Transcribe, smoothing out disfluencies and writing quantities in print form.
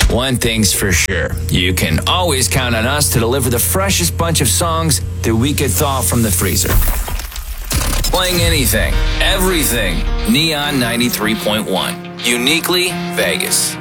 One thing's for sure, you can always count on us to deliver the freshest bunch of songs that we could thaw from the freezer. Playing anything, everything, Neon 93.1. Uniquely Vegas.